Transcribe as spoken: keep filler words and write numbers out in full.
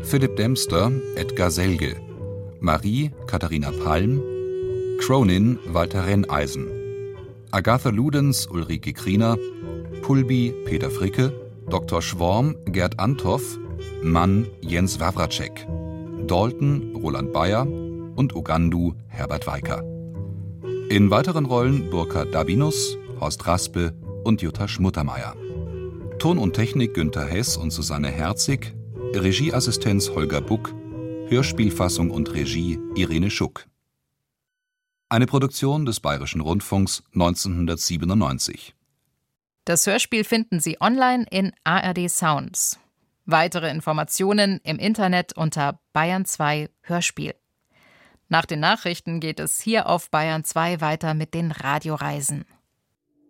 Philipp Dempster, Edgar Selge, Marie, Katharina Palm, Cronin, Walter Renneisen, Agatha Ludens, Ulrike Kriener, Pulby, Peter Fricke, Doktor Schworm, Gerd Anthoff, Mann, Jens Wawracek, Dalton, Roland Bayer und Ugandu, Herbert Weicker. In weiteren Rollen Burkhard Dabinus, Horst Raspe und Jutta Schmuttermeier. Ton und Technik Günther Hess und Susanne Herzig, Regieassistenz Holger Buck, Hörspielfassung und Regie Irene Schuck. Eine Produktion des Bayerischen Rundfunks neunzehnhundertsiebenundneunzig. Das Hörspiel finden Sie online in A R D Sounds. Weitere Informationen im Internet unter Bayern zwei Hörspiel. Nach den Nachrichten geht es hier auf Bayern zwei weiter mit den Radioreisen.